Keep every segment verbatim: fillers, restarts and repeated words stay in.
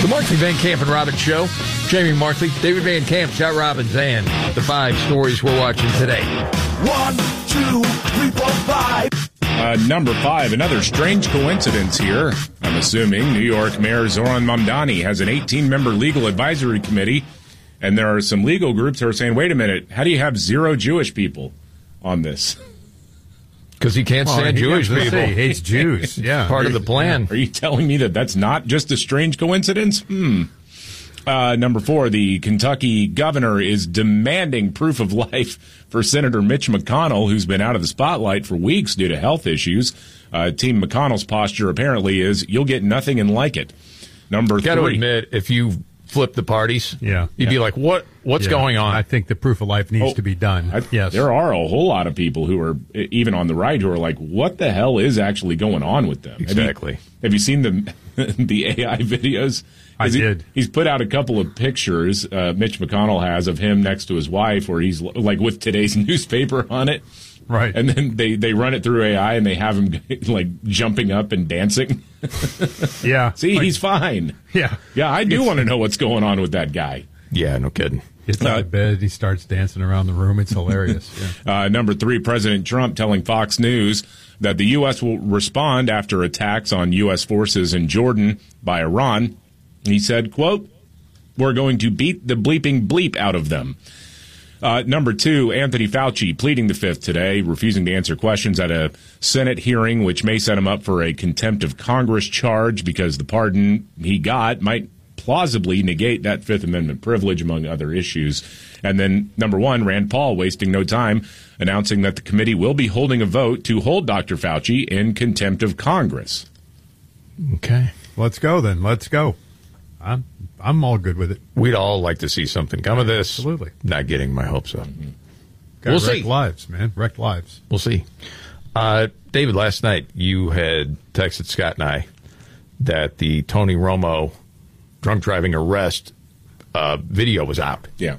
The Markley, Van Camp, and Robbins Show. Jamie Markley, David Van Camp, Scott Robbins, and the five stories we're watching today. One, two, three, four, five. Uh, number five, another strange coincidence here. I'm assuming New York Mayor Zoran Mamdani has an eighteen-member legal advisory committee, and there are some legal groups that are saying, wait a minute, how do you have zero Jewish people on this? Because he can't well, stand he Jewish people. people. He hates Jews. Yeah. Part of the plan. Are you telling me that that's not just a strange coincidence? Hmm. Uh, number four, the Kentucky governor is demanding proof of life for Senator Mitch McConnell, who's been out of the spotlight for weeks due to health issues. Uh, Team McConnell's posture apparently is, you'll get nothing and like it. Number Got three. to admit, if you flip the parties, yeah, you'd yeah. be like, "What? What's yeah. going on?" I think the proof of life needs Oh, to be done. I, yes, there are a whole lot of people who are even on the right who are like, "What the hell is actually going on with them?" Exactly. Have you, have you seen the the A I videos? I he, did. He's put out a couple of pictures. Uh, Mitch McConnell has of him next to his wife, where he's like with today's newspaper on it. Right. And then they, they run it through A I and they have him like jumping up and dancing. Yeah. See, like, he's fine. Yeah. Yeah, I do want to know what's going on with that guy. Yeah, no kidding. Gets out of bed, he starts dancing around the room. It's hilarious. Yeah. Uh, number three, President Trump telling Fox News that the U S will respond after attacks on U S forces in Jordan by Iran. He said, quote, "We're going to beat the bleeping bleep out of them." Uh, number two, Anthony Fauci pleading the fifth today, refusing to answer questions at a Senate hearing, which may set him up for a contempt of Congress charge because the pardon he got might plausibly negate that Fifth Amendment privilege, among other issues. And then number one, Rand Paul wasting no time announcing that the committee will be holding a vote to hold Doctor Fauci in contempt of Congress. Okay. Let's go then. Let's go. I'm I'm all good with it. We'd all like to see something come of this. Absolutely. Not getting my hopes up. Got We'll wrecked see. lives, man. Wrecked lives. We'll see. Uh, David, last night you had texted Scott and I that the Tony Romo drunk driving arrest uh, video was out. Yeah.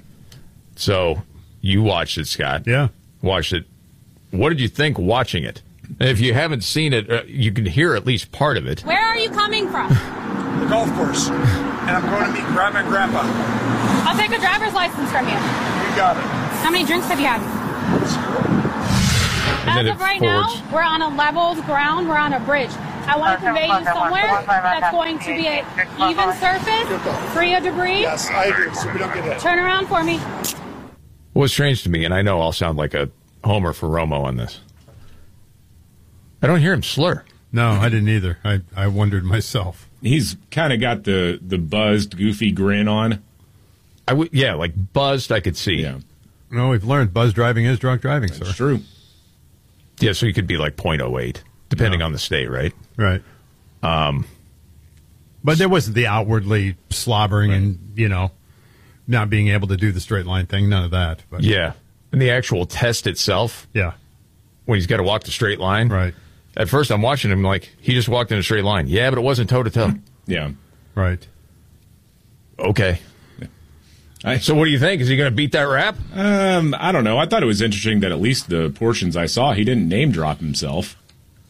So you watched it, Scott. Yeah. Watched it. What did you think watching it? And if you haven't seen it, uh, you can hear at least part of it. Where are you coming from? The golf course. And I'm going to meet Grandma and Grandpa. I'll take a driver's license from you. You got it. How many drinks have you had? And then As it of right forwards. now, we're on a leveled ground. We're on a bridge. I want to convey you somewhere that's going to be an even surface, free of debris. Yes, I agree. So we don't get hit. Turn around for me. What was strange to me, and I know I'll sound like a homer for Romo on this, I don't hear him slur. No, I didn't either. I, I wondered myself. He's kind of got the, the buzzed, goofy grin on. I w- yeah, like buzzed, I could see. Yeah. No, we've learned buzz driving is drunk driving, sir. That's true. Yeah, so he could be like point oh eight, depending No. on the state, right? Right. Um, But there wasn't the outwardly slobbering Right. and, you know, not being able to do the straight line thing. None of that. But yeah. And the actual test itself, Yeah. when he's got to walk the straight line. Right. At first, I'm watching him like, he just walked in a straight line. Yeah, but it wasn't toe-to-toe. Yeah. Right. Okay. I, So what do you think? Is he going to beat that rap? um, I don't know. I thought it was interesting that at least the portions I saw, he didn't name drop himself.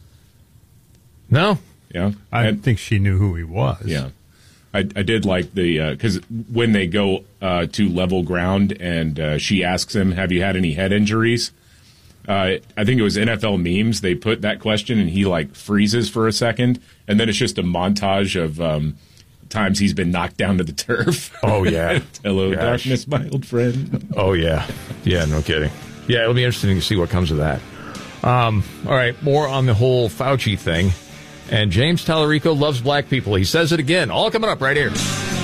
No. Yeah. I And- think she knew who he was. Yeah. I, I did like the, because when they go uh, to level ground and uh, she asks him, have you had any head injuries? Uh, I think it was N F L memes. They put that question and he like freezes for a second. And then it's just a montage of um, times he's been knocked down to the turf. Oh, yeah. Hello, Gosh. darkness, my old friend. Oh, yeah. Yeah, no kidding. Yeah, it'll be interesting to see what comes of that. Um, all right, more on the whole Fauci thing. And James Tallarico loves black people. He says it again. All coming up right here.